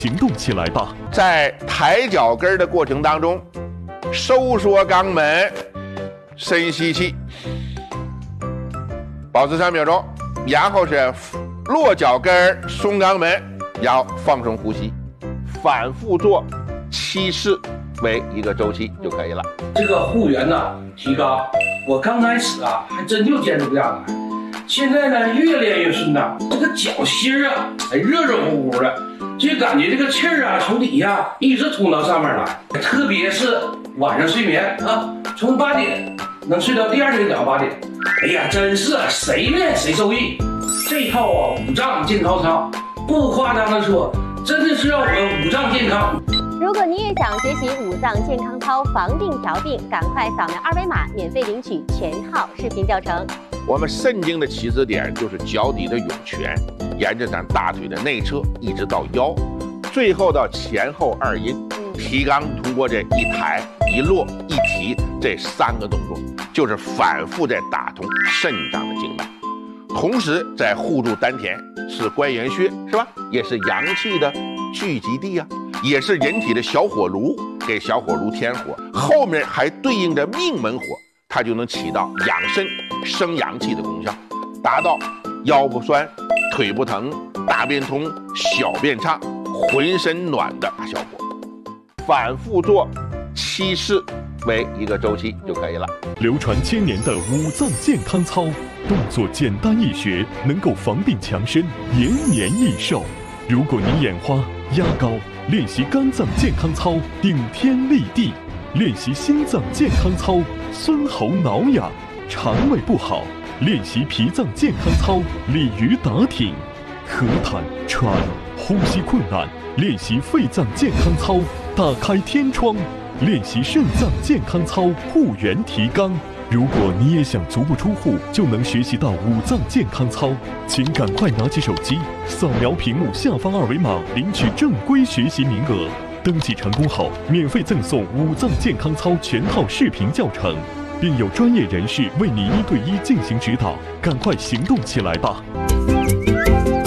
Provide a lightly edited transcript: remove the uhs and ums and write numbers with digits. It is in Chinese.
行动起来吧！ 在抬脚跟的过程当中，收缩肛门，深吸气，保持3秒钟，然后是落脚跟，松肛门，然后放松呼吸，反复做7次为一个周期就可以了。 这个护员呢提高，我刚开始啊还真就坚持不下来，现在呢越练越顺当，这个脚心啊还热热乎乎的。就感觉这个气儿啊，从底下一直冲到上面来，特别是晚上睡眠啊，从8点能睡到第2天早上8点。哎呀，真是谁练谁受益。这套啊5脏健康操，不夸张的说，真的是让我们5脏健康。 如果你也想学习5脏健康操防病调病，赶快扫描2维码，免费领取全套视频教程。 我们肾经的起始点就是脚底的涌泉，沿着咱大腿的内侧一直到腰，最后到前后2阴。提肛通过这一抬一落一提这3个动作，就是反复在打通肾脏的经脉，同时在护住丹田，是关元穴是吧？也是阳气的聚集地啊，也是人体的小火炉，给小火炉添火，后面还对应着命门火，它就能起到养肾生阳气的功效，达到腰不酸、腿不疼、大便通、小便畅、浑身暖的大效果。反复做7次为一个周期就可以了。 流传1000年的5脏健康操，动作简单易学，能够防病强身，延年益寿。如果你眼花、压高，练习肝脏健康操，顶天立地；练习心脏健康操，孙喉挠痒；肠胃不好，练习脾脏健康操，鲤鱼打挺；咳痰、喘、呼吸困难，练习肺脏健康操，打开天窗；练习肾脏健康操，护元提肛。如果你也想足不出户就能学习到5脏健康操，请赶快拿起手机，扫描屏幕下方2维码，领取正规学习名额。登记成功后，免费赠送5脏健康操全套视频教程，并有专业人士为你1对1进行指导。赶快行动起来吧！